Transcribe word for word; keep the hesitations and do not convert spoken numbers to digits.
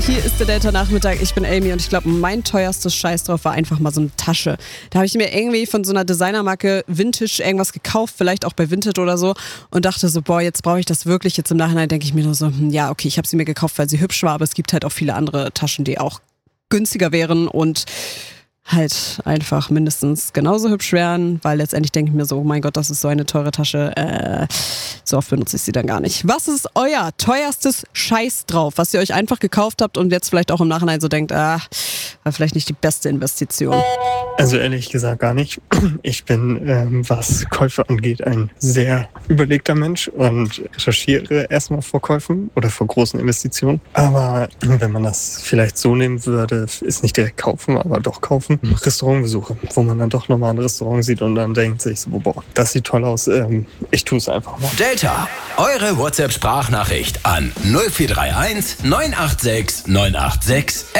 Hier ist der Delta-Nachmittag, ich bin Amy und ich glaube, mein teuerstes Scheiß drauf war einfach mal so eine Tasche. Da habe ich mir irgendwie von so einer Designermarke Vintage irgendwas gekauft, vielleicht auch bei Vinted oder so und dachte so, boah, jetzt brauche ich das wirklich. Jetzt im Nachhinein denke ich mir nur so, hm, ja, okay, ich habe sie mir gekauft, weil sie hübsch war, aber es gibt halt auch viele andere Taschen, die auch günstiger wären und halt einfach mindestens genauso hübsch wären, weil letztendlich denke ich mir so, oh mein Gott, das ist so eine teure Tasche, äh, so oft benutze ich sie dann gar nicht. Was ist euer teuerstes Scheiß drauf, was ihr euch einfach gekauft habt und jetzt vielleicht auch im Nachhinein so denkt, ah, war vielleicht nicht die beste Investition? Also ehrlich gesagt gar nicht. Ich bin, ähm, was Käufe angeht, ein sehr überlegter Mensch und recherchiere erstmal vor Käufen oder vor großen Investitionen. Aber wenn man das vielleicht so nehmen würde, ist nicht direkt kaufen, aber doch kaufen. Restaurantbesuche, wo man dann doch nochmal ein Restaurant sieht und dann denkt sich so, boah, das sieht toll aus, ähm, ich tue es einfach mal. Delta, eure WhatsApp-Sprachnachricht an null vier drei eins neun acht sechs neun acht sechs